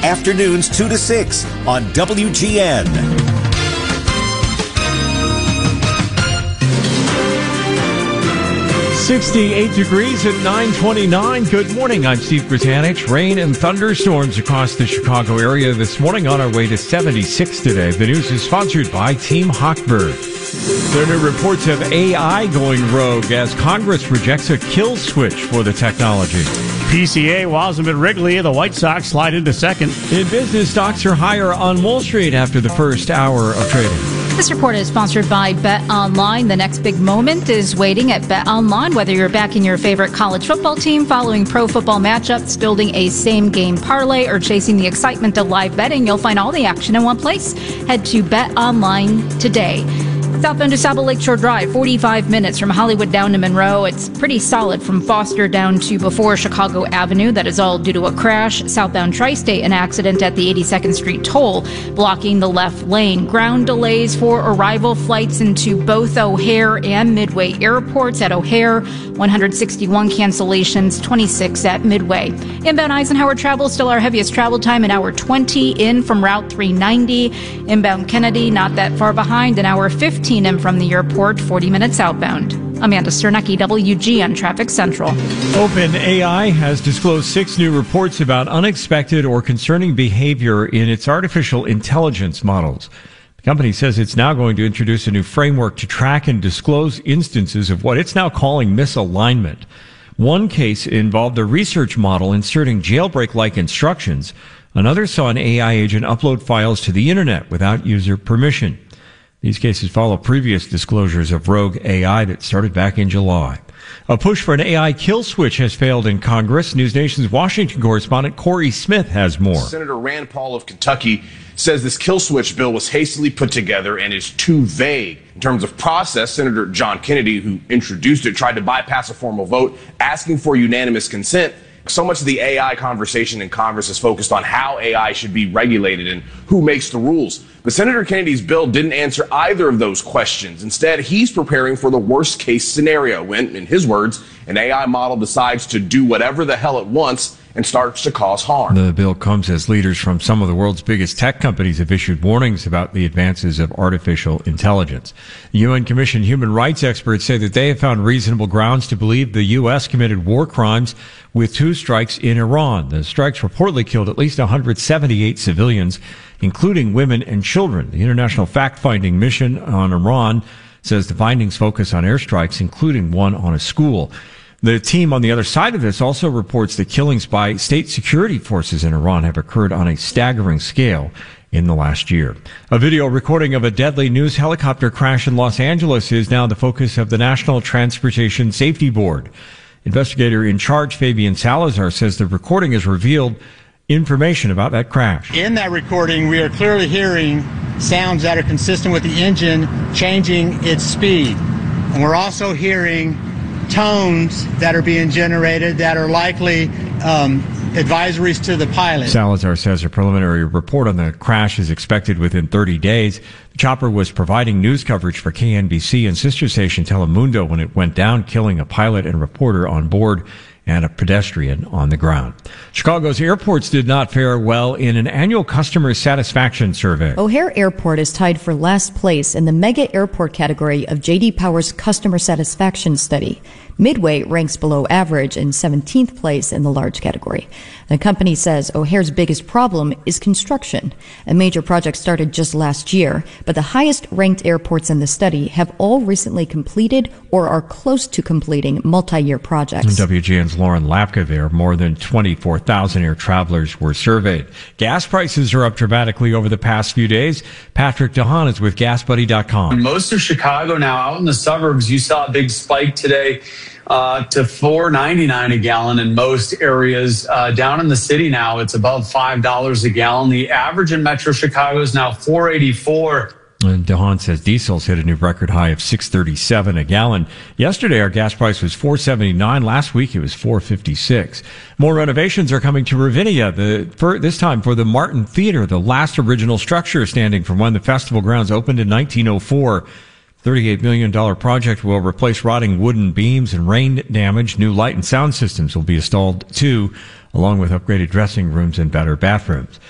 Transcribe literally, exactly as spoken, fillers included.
afternoons two to six on W G N. sixty-eight degrees at nine twenty-nine. Good morning. I'm Steve Grzanich. Rain and thunderstorms across the Chicago area this morning, on our way to seventy-six today. The news is sponsored by Team Hochberg. There are new reports of A I going rogue as Congress rejects a kill switch for the technology. P C A wasn't at Wrigley. The White Sox slide into second. In business, stocks are higher on Wall Street after the first hour of trading. This report is sponsored by BetOnline. The next big moment is waiting at BetOnline. Whether you're backing your favorite college football team, following pro football matchups, building a same-game parlay, or chasing the excitement of live betting, you'll find all the action in one place. Head to BetOnline today. Southbound to Sabo Lakeshore Drive, forty-five minutes from Hollywood down to Monroe. It's pretty solid from Foster down to before Chicago Avenue. That is all due to a crash. Southbound Tri-State, an accident at the eighty-second Street toll, blocking the left lane. Ground delays for arrival flights into both O'Hare and Midway airports. At O'Hare, one hundred sixty-one cancellations, twenty-six at Midway. Inbound Eisenhower travel, still our heaviest travel time, an hour twenty in from Route three ninety. Inbound Kennedy, not that far behind, an hour fifteen in from the airport, forty minutes outbound. Amanda Sternecki, W G N Traffic Central. OpenAI has disclosed six new reports about unexpected or concerning behavior in its artificial intelligence models. The company says it's now going to introduce a new framework to track and disclose instances of what it's now calling misalignment. One case involved a research model inserting jailbreak-like instructions. Another saw an A I agent upload files to the internet without user permission. These cases follow previous disclosures of rogue A I that started back in July. A push for an A I kill switch has failed in Congress. News Nation's Washington correspondent Corey Smith has more. Senator Rand Paul of Kentucky says this kill switch bill was hastily put together and is too vague. In terms of process, Senator John Kennedy, who introduced it, tried to bypass a formal vote, asking for unanimous consent. So much of the A I conversation in Congress is focused on how A I should be regulated and who makes the rules. But Senator Kennedy's bill didn't answer either of those questions. Instead, he's preparing for the worst case scenario when, in his words, an A I model decides to do whatever the hell it wants and starts to cause harm. The bill comes as leaders from some of the world's biggest tech companies have issued warnings about the advances of artificial intelligence. U N Commission human rights experts say that they have found reasonable grounds to believe the U S committed war crimes with two strikes in Iran. The strikes reportedly killed at least one hundred seventy-eight civilians, including women and children. The International Fact-Finding Mission on Iran says the findings focus on airstrikes, including one on a school. The team on the other side of this also reports that killings by state security forces in Iran have occurred on a staggering scale in the last year. A video recording of a deadly news helicopter crash in Los Angeles is now the focus of the National Transportation Safety Board. Investigator in charge Fabian Salazar says the recording has revealed information about that crash. In that recording, we are clearly hearing sounds that are consistent with the engine changing its speed. And we're also hearing tones that are being generated that are likely um, advisories to the pilot. Salazar says a preliminary report on the crash is expected within thirty days. The chopper was providing news coverage for K N B C and sister station Telemundo when it went down, killing a pilot and reporter on board and a pedestrian on the ground. Chicago's airports did not fare well in an annual customer satisfaction survey. O'Hare Airport is tied for last place in the mega airport category of J D Power's customer satisfaction study. Midway ranks below average in seventeenth place in the large category. The company says O'Hare's biggest problem is construction. A major project started just last year, but the highest ranked airports in the study have all recently completed or are close to completing multi-year projects. W G N's Lauren Lapka there. More than twenty-four thousand air travelers were surveyed. Gas prices are up dramatically over the past few days. Patrick DeHaan is with gas buddy dot com. Most of Chicago now, out in the suburbs, you saw a big spike today uh, to four ninety-nine a gallon in most areas. Uh, down in the city now, it's above five dollars a gallon. The average in Metro Chicago is now four eighty-four. And DeHaan says diesel's hit a new record high of six thirty-seven a gallon. Yesterday, our gas price was four seventy-nine. Last week, it was four fifty-six. More renovations are coming to Ravinia, the, for, this time for the Martin Theater, the last original structure standing from when the festival grounds opened in nineteen oh four. thirty-eight million dollars project will replace rotting wooden beams and rain damage. New light and sound systems will be installed, too, along with upgraded dressing rooms and better bathrooms.